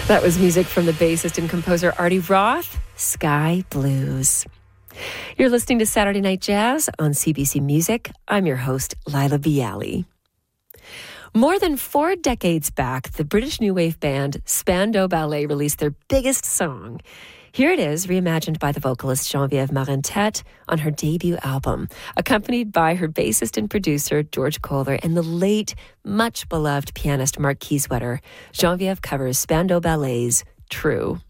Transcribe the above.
That was music from the bassist and composer Artie Roth, Sky Blues. You're listening to Saturday Night Jazz on CBC Music. I'm your host, Lila Bialy. More than 4 decades back, the British new wave band Spandau Ballet released their biggest song. Here it is, reimagined by the vocalist Geneviève Marantette on her debut album, accompanied by her bassist and producer George Kohler and the late, much-beloved pianist Mark Kieswetter. Geneviève covers Spandau Ballet's True.